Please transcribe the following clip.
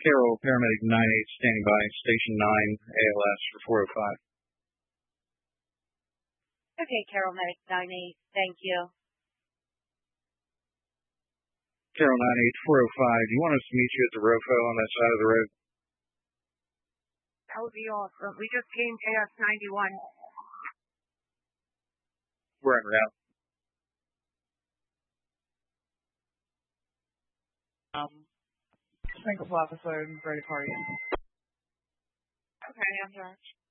Carroll, paramedic 98, standing by, station 9, ALS for 405. Okay, Carroll, medic 98, thank you. Carroll 98, 405, do you want us to meet you at the ROFO on that side of the road? That would be awesome. We just gained AS 91. We're en route. Single officer, ready to party. Okay, I'm here.